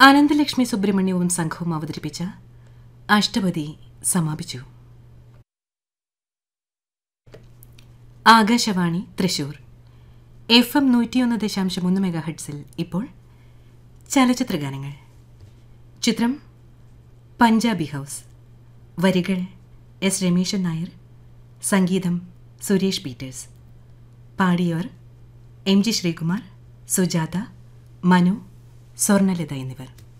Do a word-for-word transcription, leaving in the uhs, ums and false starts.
അനന്തലക്ഷ്മി സുബ്രഹ്മണ്യവും സംഘവും അവതരിപ്പിച്ച അഷ്ടപതി സമാപിച്ചു. ആകാശവാണി തൃശൂർ എഫ് എം നൂറ്റിയൊന്ന് ദശാംശം മൂന്ന് മെഗാ ഹെഡ്സിൽ ഇപ്പോൾ ചലച്ചിത്രഗാനങ്ങൾ. ചിത്രം പഞ്ചാബി ഹൗസ്. വരികൾ എസ് രമേശൻ നായർ, സംഗീതം Suresh Peter's. പാടിയവർ M G Sreekumar, Sujatha, Manu, Swarnalatha എന്നിവർ.